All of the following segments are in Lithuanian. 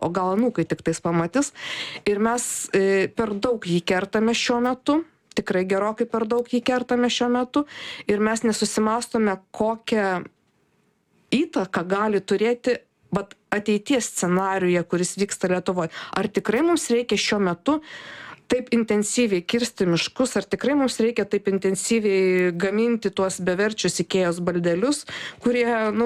o gal anūkai tik tais pamatys. Ir mes per daug jį kertame šiuo metu, tikrai gerokai per daug jį kertame šiuo metu, ir mes nesusimastome, kokią įtaką gali turėti ateities scenarijuje, kuris vyksta Lietuvoje. Ar tikrai mums reikia šiuo metu taip intensyviai kirsti miškus, ar tikrai mums reikia taip intensyviai gaminti tuos beverčius Ikėjos baldelius, kurie,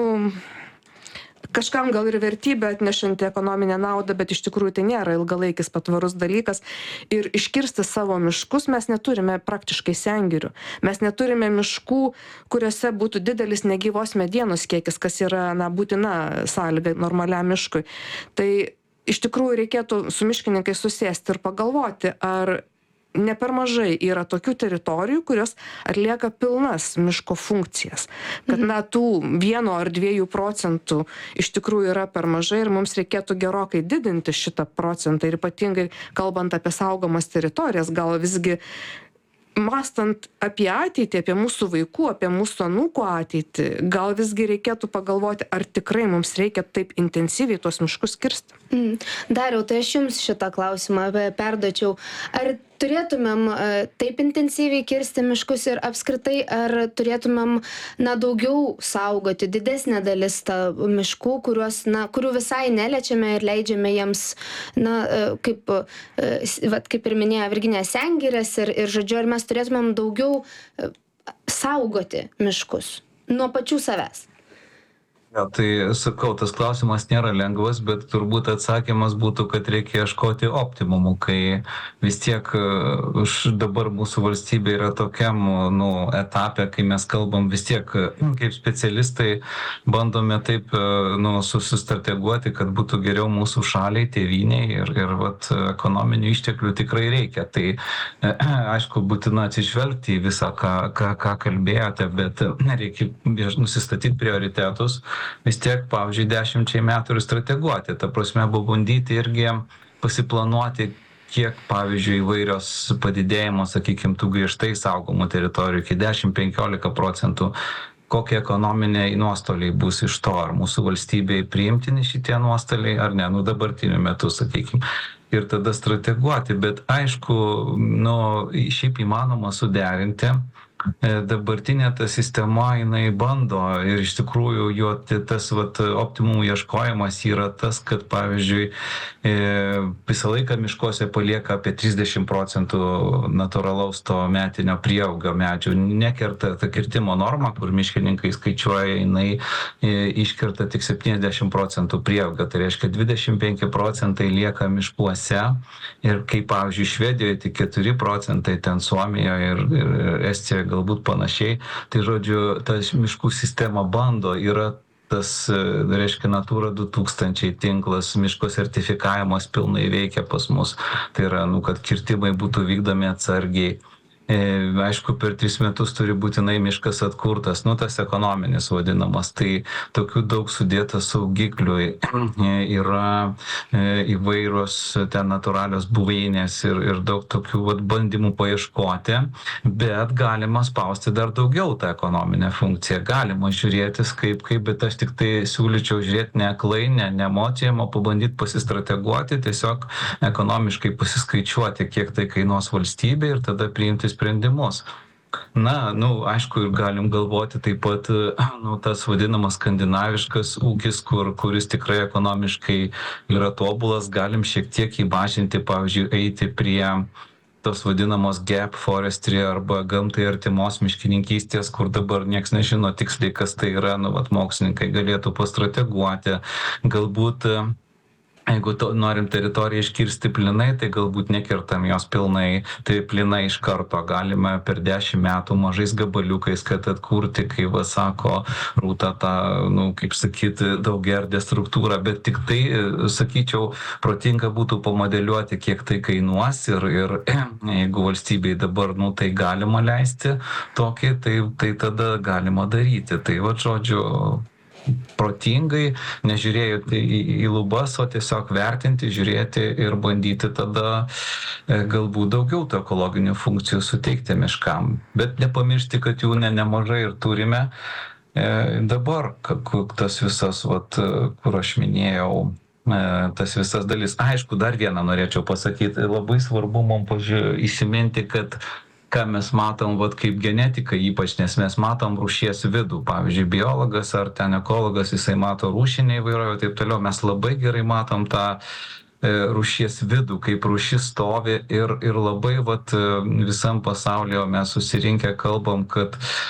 kažkam gal ir vertybę atnešanti ekonominę naudą, bet iš tikrųjų tai nėra ilgalaikis patvarus dalykas. Ir iškirsti savo miškus mes neturime praktiškai sengirių. Mes neturime miškų, kuriuose būtų didelis negyvos medienos kiekis, kas yra būtina sąlyga normaliam miškui. Tai iš tikrųjų reikėtų su miškininkais susėsti ir pagalvoti, ar ne per mažai yra tokių teritorijų, kurios atlieka pilnas miško funkcijas. Kad tų 1 ar 2% iš tikrųjų yra per mažai ir mums reikėtų gerokai didinti šitą procentą. Ir ypatingai kalbant apie saugomas teritorijas, gal visgi mąstant apie ateitį, apie mūsų vaikų, apie mūsų anūkų ateitį, gal visgi reikėtų pagalvoti, ar tikrai mums reikia taip intensyviai tuos miškus kirsti. Dariau, tai aš jums šitą klausimą perduočiau. Ar turėtumėm taip intensyviai kirsti miškus ir apskritai, ar turėtumėm daugiau saugoti, didesnė dalis miškų, kurių visai neliečiame ir leidžiame jiems, kaip ir minėjo Virginija, sengirės ir žodžiu, ar mes turėtumėm daugiau saugoti miškus nuo pačių savęs? Tai sakau, tas klausimas nėra lengvas, bet turbūt atsakymas būtų, kad reikia ieškoti optimumų, kai vis tiek dabar mūsų valstybė yra tokiam etape, kai mes kalbam vis tiek kaip specialistai, bandome taip susistrateguoti, kad būtų geriau mūsų šaliai, tėvyniai ir ekonominių išteklių tikrai reikia. Tai aišku, būtina atsižvelgti į visą, ką kalbėjote, bet reikia nusistatyti prioritetus. Vis tiek, pavyzdžiui, 10 metų ir strateguoti, ta prasme, bandyti irgi pasiplanuoti, kiek, pavyzdžiui, įvairios padidėjimo, sakykime, tų griežtai saugomų teritorijų iki 10-15%, kokie ekonominiai nuostoliai bus iš to, ar mūsų valstybei priimtini šitie nuostoliai, ar ne, dabartiniu metu, sakykime. Ir tada strateguoti, bet aišku, šiaip įmanoma suderinti. Dabartinė ta sistema, jinai bando ir iš tikrųjų jo tas optimumų ieškojimas yra tas, kad pavyzdžiui visą laiką miškuose palieka apie 30% natūralaus to metinio prieaugio medžių. Nekerta ta kirtimo norma, kur miškininkai skaičiuoja, jinai iškerta tik 70% prieaugio. Tai reiškia 25% lieka miškuose ir kaip pavyzdžiui Švedijoje tik 4%, ten Suomijoje ir Estijoje galbūt panašiai. Tai žodžiu, ta miškų sistema bando, yra tas, reiškia, Natura 2000 tinklas, miško sertifikavimas pilnai veikia pas mus. Tai yra, kad kirtimai būtų vykdomi atsargiai. Aišku, per 3 metus turi būtinai miškas atkurtas, tas ekonominis vadinamas, tai tokių daug sudėta saugiklių, yra įvairios ten natūralios buveinės ir daug tokių bandymų paieškoti, bet galima spausti dar daugiau tą ekonominę funkciją, galima žiūrėtis kaip, bet aš tik tai siūlyčiau žiūrėti ne aklai, ne emocijom, o pabandyti pasistrateguoti, tiesiog ekonomiškai pasiskaičiuoti, kiek tai kainuos valstybė ir tada priimti sprendimus. Aišku, ir galim galvoti taip pat, tas vadinamas skandinaviškas ūkis, kuris tikrai ekonomiškai yra tobulas, galim šiek tiek įmažinti, pavyzdžiui, eiti prie tos vadinamos gap forestry arba gamtai artimos miškininkystės, kur dabar nieks nežino tiksliai, kas tai yra, mokslininkai galėtų pastrateguoti, galbūt jeigu norim teritoriją iškirsti plinai, tai galbūt nekirtam jos pilnai, tai plinai iš karto galime per 10 metų mažais gabaliukais, kad atkurti, kai sako Rūta, tą, kaip sakyti, daugiaerdę struktūrą, bet tik tai, sakyčiau, protinga būtų pamodeliuoti, kiek tai kainuos ir jeigu valstybei dabar, tai galima leisti tokį, tai tada galima daryti. Tai žodžiu, protingai, nežiūrėti į lubas, o tiesiog vertinti, žiūrėti ir bandyti tada galbūt daugiau tų ekologinių funkcijų suteikti miškam. Bet nepamiršti, kad jų nemažai ir turime. Dabar tas visas, kur aš minėjau, tas visas dalis. Aišku, dar vieną norėčiau pasakyti. Labai svarbu mums įsiminti, kad ką mes matom, vat, kaip genetika ypač, nes mes matom rūšies vidų. Pavyzdžiui, biologas ar ten ekologas, jisai mato rūšinę įvairovę, taip toliau. Mes labai gerai matom tą rūšies vidų, kaip rūšis stovi ir labai vat, visam pasaulyje mes susirinkę kalbam, kad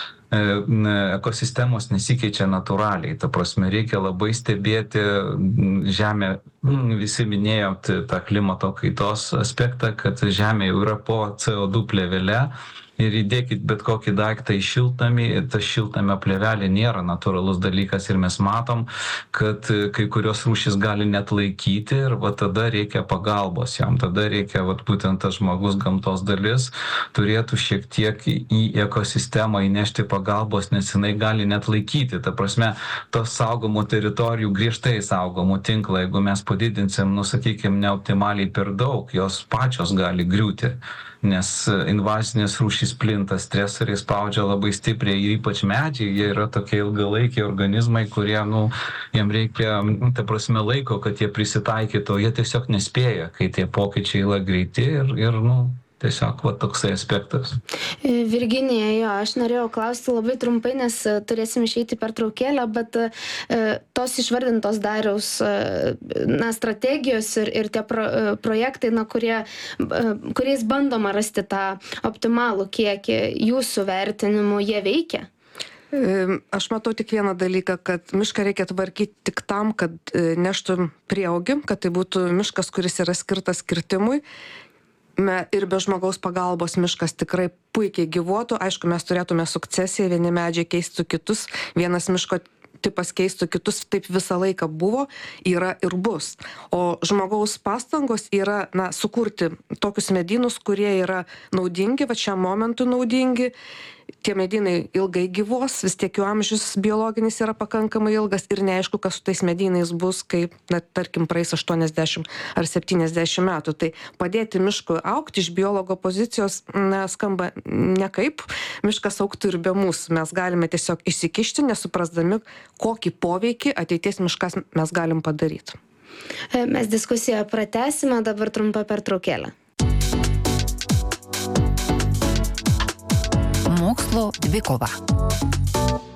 ekosistemos nesikeičia natūraliai. Ta prasme, reikia labai stebėti Žemę. Visi minėjot tą klimato kaitos aspektą, kad Žemė jau yra po CO2 plėvele. Ir įdėkit bet kokį daiktą į šiltnamį, tas šiltnamio plėvelė nėra natūralus dalykas ir mes matom, kad kai kurios rūšys gali net laikyti ir va tada reikia pagalbos jam, tada reikia va būtent tas žmogus gamtos dalis turėtų šiek tiek į ekosistemą įnešti pagalbos, nes jinai gali net laikyti. Ta prasme, tos saugomų teritorijų, griežtai saugomų tinklą, jeigu mes padidinsim, sakykime, neoptimaliai per daug, jos pačios gali griūti. Nes invazinės rūšys plinta, stresoriai spaudžia labai stipriai ir ypač medžiai, jie yra tokie ilgalaikiai organizmai, kurie, jiem reikia, ta prasme, laiko, kad jie prisitaikytų, jie tiesiog nespėja, kai tie pokyčiai yra greiti ir tiesiog va toksai aspektas. Virginija, jo, aš norėjau klausti labai trumpai, nes turėsim išeiti per traukėlę, bet tos išvardintos Dariaus strategijos ir tie projektai, kuriais bandoma rasti tą optimalų kiekį, jūsų vertinimu, jie veikia? Aš matau tik vieną dalyką, kad mišką reikia tvarkyti tik tam, kad neštų prieaugį, kad tai būtų miškas, kuris yra skirtas kirtimui. Ir be žmogaus pagalbos miškas tikrai puikiai gyvuotų. Aišku, mes turėtume sukcesiją, vieni medžiai keistų kitus, vienas miško tipas keistų kitus, taip visą laiką buvo, yra ir bus. O žmogaus pastangos yra sukurti tokius medynus, kurie yra naudingi, va šiam momentui naudingi. Tie medynai ilgai gyvuos, vis tiek jų amžius biologinis yra pakankamai ilgas ir neaišku, kas su tais medynais bus, kaip, tarkim, praeis 80 ar 70 metų. Tai padėti miškui augti iš biologo pozicijos skamba nekaip, miškas augtų ir be mūsų. Mes galime tiesiog įsikišti, nesuprasdami, kokį poveikį ateities miškas mes galim padaryti. Mes diskusiją pratęsime, dabar trumpa pertraukėlė. Mokslo dvikova.